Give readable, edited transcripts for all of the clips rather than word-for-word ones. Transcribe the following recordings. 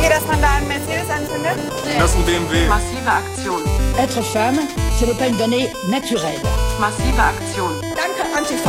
Okay, dass man da einen Mercedes anzündet? Das ist ein BMW. Massive Aktion. Être femme, ce n'est pas une donnée naturelle. Massive Aktion. Danke, Antifa.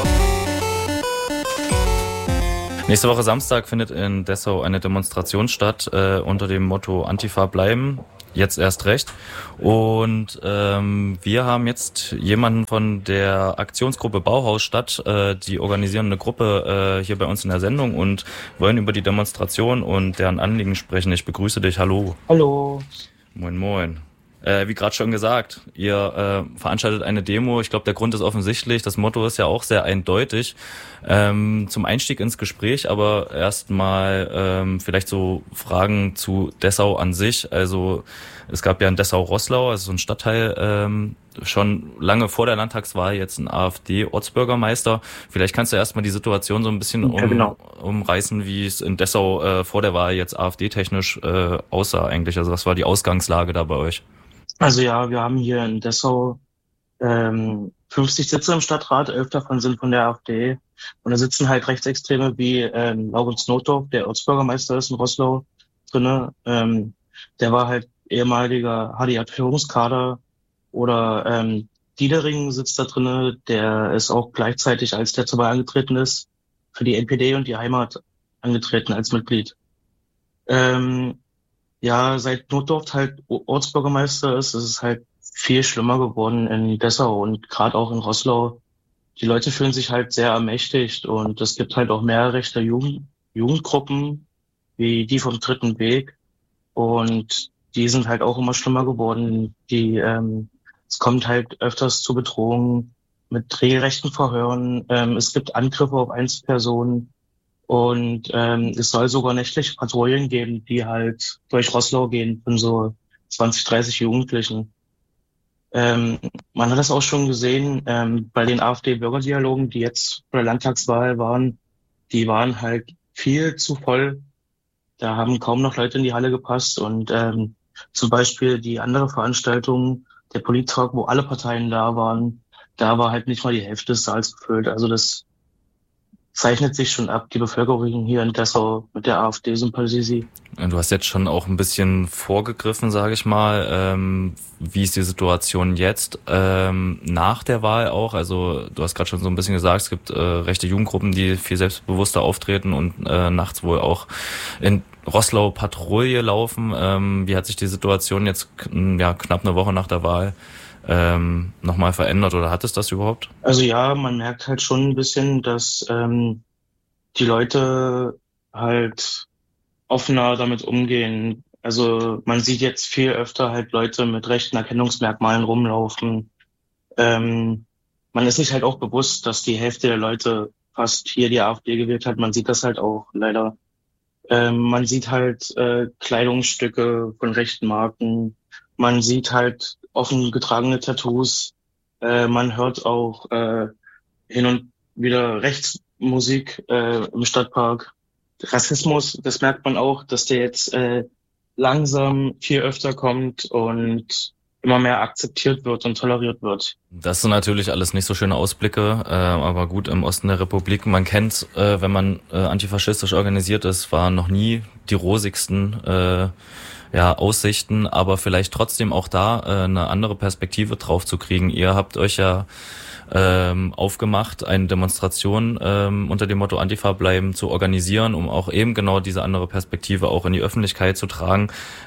Nächste Woche Samstag findet in Dessau eine Demonstration statt unter dem Motto Antifa bleiben. Jetzt erst recht. Und wir haben jetzt jemanden von der Aktionsgruppe Bauhausstadt, die organisieren eine Gruppe hier bei uns in der Sendung und wollen über die Demonstration und deren Anliegen sprechen. Ich begrüße dich. Hallo. Hallo. Moin, moin. Wie gerade schon gesagt, ihr veranstaltet eine Demo. Ich glaube, der Grund ist offensichtlich. Das Motto ist ja auch sehr eindeutig. Zum Einstieg ins Gespräch, aber erstmal vielleicht so Fragen zu Dessau an sich. Also es gab ja in Dessau-Roßlau, also so ein Stadtteil, schon lange vor der Landtagswahl jetzt ein AfD-Ortsbürgermeister. Vielleicht kannst du erstmal die Situation so ein bisschen umreißen, wie es in Dessau vor der Wahl jetzt AfD-technisch aussah eigentlich. Also was war die Ausgangslage da bei euch? Also ja, wir haben hier in Dessau 50 Sitze im Stadtrat, 11 davon sind von der AfD. Und da sitzen halt Rechtsextreme wie Laurens Notdorf, der Ortsbürgermeister ist in Roßlau drinne. Der war halt ehemaliger HDA-Führungskader. Oder Diedering sitzt da drinne, der ist auch gleichzeitig, als der zur Wahl angetreten ist, für die NPD und die Heimat angetreten als Mitglied. Ja, seit Notdorf halt Ortsbürgermeister ist es halt viel schlimmer geworden in Dessau und gerade auch in Roßlau. Die Leute fühlen sich halt sehr ermächtigt und es gibt halt auch mehr rechte Jugendgruppen wie die vom Dritten Weg und die sind halt auch immer schlimmer geworden. Es kommt halt öfters zu Bedrohungen mit regelrechten Verhören. Es gibt Angriffe auf Einzelpersonen. Und es soll sogar nächtliche Patrouillen geben, die halt durch Roßlau gehen von so 20, 30 Jugendlichen. Man hat das auch schon gesehen bei den AfD-Bürgerdialogen, die jetzt bei der Landtagswahl waren. Die waren halt viel zu voll. Da haben kaum noch Leute in die Halle gepasst. Und zum Beispiel die andere Veranstaltung, der Polit-Talk, wo alle Parteien da waren, da war halt nicht mal die Hälfte des Saals gefüllt. Also das zeichnet sich schon ab, die Bevölkerung hier in Dessau mit der AfD sympathisiert. Du hast jetzt schon auch ein bisschen vorgegriffen, sage ich mal. Wie ist die Situation jetzt nach der Wahl auch? Also du hast gerade schon so ein bisschen gesagt, es gibt rechte Jugendgruppen, die viel selbstbewusster auftreten und nachts wohl auch in Roßlau Patrouille laufen. Wie hat sich die Situation jetzt knapp eine Woche nach der Wahl nochmal verändert oder hat es das überhaupt? Also ja, man merkt halt schon ein bisschen, dass die Leute halt offener damit umgehen. Also man sieht jetzt viel öfter halt Leute mit rechten Erkennungsmerkmalen rumlaufen. Man ist sich halt auch bewusst, dass die Hälfte der Leute fast hier die AfD gewählt hat. Man sieht das halt auch leider. Man sieht halt Kleidungsstücke von rechten Marken. Man sieht halt offen getragene Tattoos. Man hört auch hin und wieder Rechtsmusik im Stadtpark. Rassismus, das merkt man auch, dass der jetzt langsam viel öfter kommt und immer mehr akzeptiert wird und toleriert wird. Das sind natürlich alles nicht so schöne Ausblicke, aber gut, im Osten der Republik, man kennt, wenn man antifaschistisch organisiert ist, waren noch nie die rosigsten Aussichten, aber vielleicht trotzdem auch da eine andere Perspektive drauf zu kriegen. Ihr habt euch ja aufgemacht, eine Demonstration unter dem Motto Antifa bleiben zu organisieren, um auch eben genau diese andere Perspektive auch in die Öffentlichkeit zu tragen,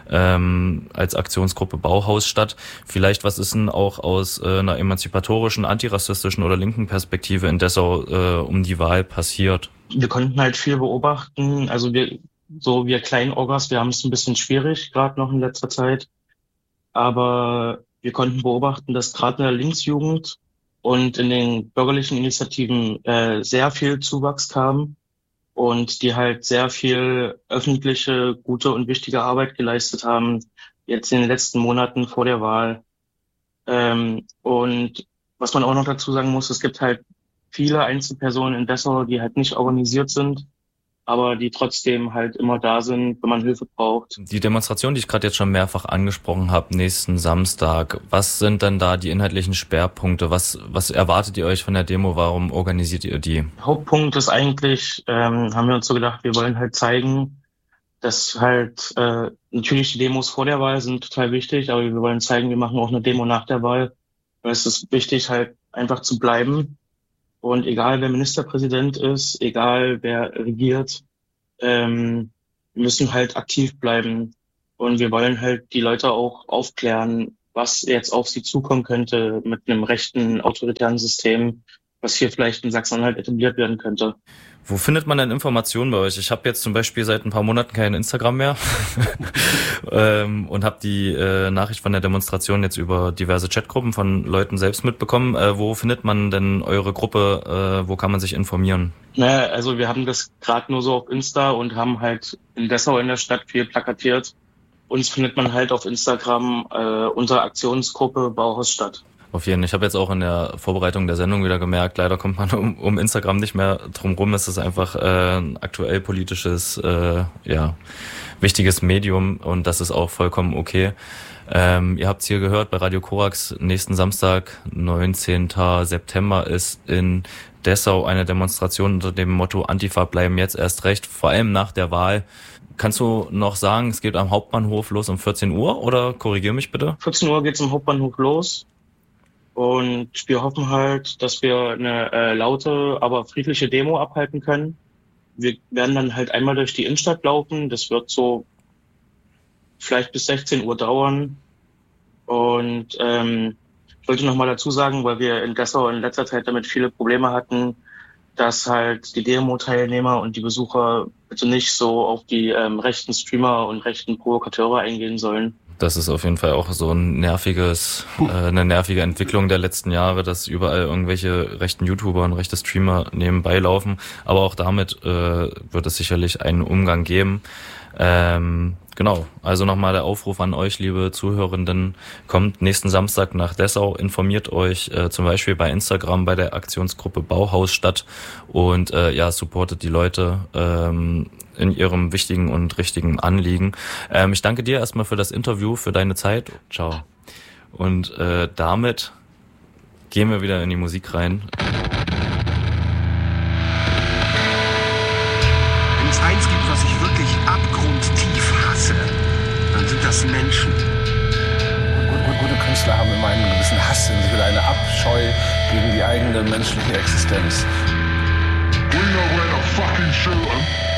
als Aktionsgruppe Bauhausstadt. Vielleicht, was ist denn auch aus einer emanzipatorischen, antirassistischen oder linken Perspektive in Dessau um die Wahl passiert? Wir konnten halt viel beobachten, also wir kleinen Orgas, wir haben es ein bisschen schwierig, gerade noch in letzter Zeit, aber wir konnten beobachten, dass gerade in der Linksjugend und in den bürgerlichen Initiativen sehr viel Zuwachs kam und die halt sehr viel öffentliche, gute und wichtige Arbeit geleistet haben, jetzt in den letzten Monaten vor der Wahl. Und was man auch noch dazu sagen muss, es gibt halt viele Einzelpersonen in Dessau, die halt nicht organisiert sind, aber die trotzdem halt immer da sind, wenn man Hilfe braucht. Die Demonstration, die ich gerade jetzt schon mehrfach angesprochen habe, nächsten Samstag, was sind denn da die inhaltlichen Schwerpunkte? Was erwartet ihr euch von der Demo? Warum organisiert ihr die? Hauptpunkt ist eigentlich, haben wir uns so gedacht, wir wollen halt zeigen, dass halt natürlich die Demos vor der Wahl sind total wichtig, aber wir wollen zeigen, wir machen auch eine Demo nach der Wahl. Weil es ist wichtig, halt einfach zu bleiben. Und egal wer Ministerpräsident ist, egal wer regiert, wir müssen halt aktiv bleiben. Und wir wollen halt die Leute auch aufklären, was jetzt auf sie zukommen könnte mit einem rechten, autoritären System, was hier vielleicht in Sachsen-Anhalt etabliert werden könnte. Wo findet man denn Informationen bei euch? Ich habe jetzt zum Beispiel seit ein paar Monaten kein Instagram mehr und habe die Nachricht von der Demonstration jetzt über diverse Chatgruppen von Leuten selbst mitbekommen. Wo findet man denn eure Gruppe? Wo kann man sich informieren? Naja, also wir haben das gerade nur so auf Insta und haben halt in Dessau in der Stadt viel plakatiert. Uns findet man halt auf Instagram unter Aktionsgruppe Bauhausstadt. Auf jeden Fall. Ich habe jetzt auch in der Vorbereitung der Sendung wieder gemerkt, leider kommt man um Instagram nicht mehr drum rum. Es ist einfach ein aktuell politisches, wichtiges Medium und das ist auch vollkommen okay. Ihr habt es hier gehört bei Radio Korax, nächsten Samstag, 19. September, ist in Dessau eine Demonstration unter dem Motto Antifa bleiben jetzt erst recht, vor allem nach der Wahl. Kannst du noch sagen, es geht am Hauptbahnhof los um 14 Uhr oder korrigiere mich bitte? 14 Uhr geht's am Hauptbahnhof los. Und wir hoffen halt, dass wir eine laute, aber friedliche Demo abhalten können. Wir werden dann halt einmal durch die Innenstadt laufen. Das wird so vielleicht bis 16 Uhr dauern. Und ich wollte noch mal dazu sagen, weil wir in Dessau in letzter Zeit damit viele Probleme hatten, dass halt die Demo-Teilnehmer und die Besucher bitte nicht so auf die rechten Streamer und rechten Provokateure eingehen sollen. Das ist auf jeden Fall auch so eine nervige Entwicklung der letzten Jahre, dass überall irgendwelche rechten YouTuber und rechte Streamer nebenbei laufen. Aber auch damit wird es sicherlich einen Umgang geben. Genau, also nochmal der Aufruf an euch, liebe Zuhörenden, kommt nächsten Samstag nach Dessau, informiert euch zum Beispiel bei Instagram bei der Aktionsgruppe Bauhausstadt und supportet die Leute in ihrem wichtigen und richtigen Anliegen. Ich danke dir erstmal für das Interview, für deine Zeit. Ciao. Und damit gehen wir wieder in die Musik rein. Wenn es eins gibt, was ich wirklich abgrundtief hasse, dann sind das Menschen. Gute Künstler haben immer einen gewissen Hass in sich oder eine Abscheu gegen die eigene menschliche Existenz. We know where the fucking shoot 'em.